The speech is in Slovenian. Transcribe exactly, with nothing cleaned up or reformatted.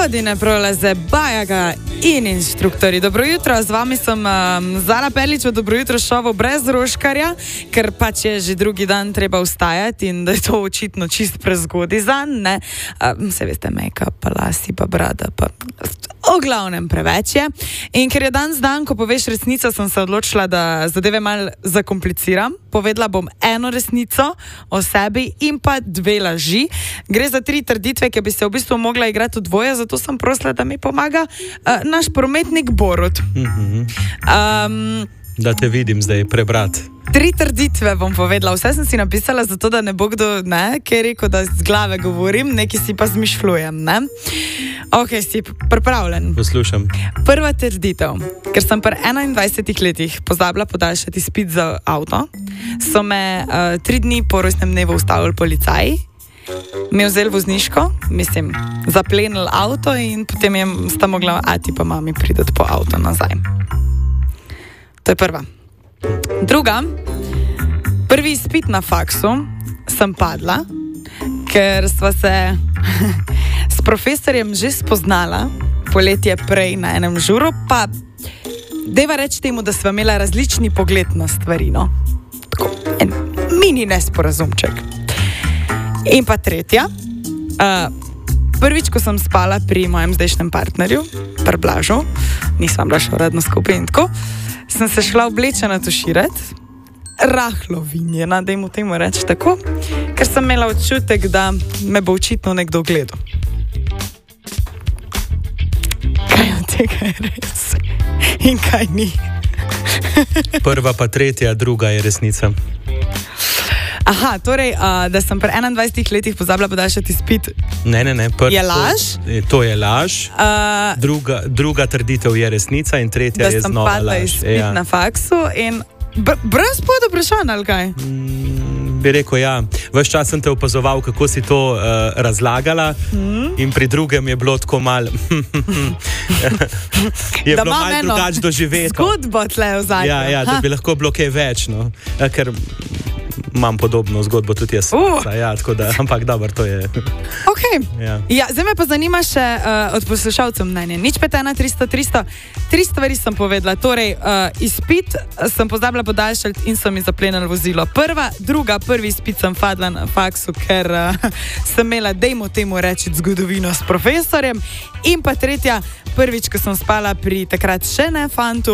Godine prolaze Bajaga in inštruktori. Dobro jutro, z vami sem um, Zala Perlič v Dobro jutro šovu brez Roškarja, ker pač je že drugi dan treba vstajati in da je to očitno čist prezgodaj zanj, ne. Um, se veste, make-up, pa lasi, pa brada, pa o glavnem preveč je. In ker je dan z dan, ko poveš resnico, sem se odločila, da zadeve malo zakompliciram. Povedala bom eno resnico o sebi in pa dve laži. Gre za tri trditve, ki bi se v bistvu mogla igrati v dvoje, zato sem prosila, da mi pomaga uh, naš prometnik Borut. Mm-hmm. Um, da te vidim zdaj prebrati. Tri trditve bom povedala. Vse sem si napisala zato, da ne bo kdo, ne, ker je rekel, da z glave govorim, neki si pa zmišljujem, ne. Ok, si pripravljen? Poslušam. Prva trditev. Ker sem pri enaindvajsetih letih pozabila podaljšati izpit za avto, so me uh, tri dni po rojstnem dnevu ustavili policaji, mi vzeli vozniško, mislim, zaplenili avto in potem je sta mogla ati pa mami prideti po avto nazaj. To je prva. Druga, prvi izpit na faksu sem padla, ker sva se s profesorjem že spoznala poletje prej na enem žuru, pa deva reči temu, da sva imela različni pogled na stvari, no. Tako, en mini nesporazumček. In pa tretja, uh, prvič, ko sem spala pri mojem zdajšnjem partnerju, pri Blažu, nisem bila še uradno skupaj in tako, sem se šla oblečena tuširati, rahlo vinjena, da jim v temu reči tako, ker sem imela občutek, da me bo očitno nekdo gledal. Kaj od tega je res in kaj ni? Prva pa tretja, druga je resnica. Aha, torej, uh, da sem pri enaindvajsetih letih pozabila podaljšati izpit. Ne, ne, ne. Prv, je laž? To, to je laž. Uh, druga, druga trditev je resnica in tretja je znova laž. Da sem padla izpit ja. na faksu in br brez poda vprašanj, ali kaj? Mm, bi rekel, ja. Ves čas sem te opazoval, kako si to uh, razlagala mm. in pri drugem je bilo tako malo je da bilo malo drugače doživeto. Zgodbo tle v zadnjem. Ja, ja, da bi lahko bilo kaj več, no. Ja, ker imam podobno zgodbo tudi jaz. Uh. Ja, tako da, ampak dobro, to je. Ok. Ja. Ja, zdaj me pa zanima še uh, od poslušalcev mnenje. Nič pet ena tristo tristo. Tri stvari sem povedala. Torej, uh, izpit sem pozabila podaljšati in so mi zaplenili vozilo. Prva, druga, prvi izpit sem padla na faksu, ker uh, sem imela, dejmo temu reči, zgodovino s profesorjem. In pa tretja, prvič, ko sem spala pri takrat še ne fantu,